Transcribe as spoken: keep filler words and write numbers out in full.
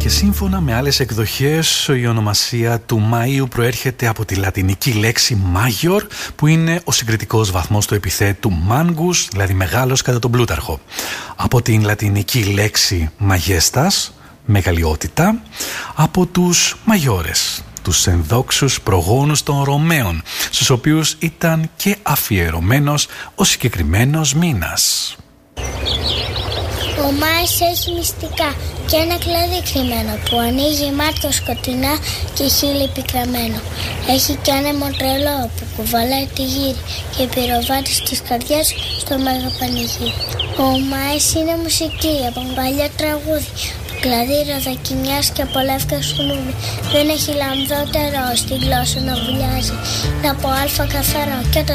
Και σύμφωνα με άλλες εκδοχές, η ονομασία του Μαΐου προέρχεται από τη λατινική λέξη Major, που είναι ο συγκριτικός βαθμός του επιθέτου Mangus, δηλαδή μεγάλος κατά τον Πλούταρχο. Από την λατινική λέξη Majestas, μεγαλειότητα, από τους Μαγιόρες, τους ενδόξους προγόνους των Ρωμαίων, στους οποίους ήταν και αφιερωμένος ο συγκεκριμένος μήνας. Ο Μάης έχει μυστικά και ένα κλαδί κρυμμένο που ανοίγει μάτια σκοτεινά και χείλη πικραμένο. Έχει και ένα μοντρελό που κουβαλάει τη γύρι και πυροβάτη της καρδιάς στο μέγα πανηγύρι. Ο Μάης είναι μουσική από παλιά τραγούδι, κλαδί ροδακινιάς και από λεύκα σουλούμι. Δεν έχει λαμδότερο στη γλώσσα να βουλιάζει, είναι από άλφα καθαρό και το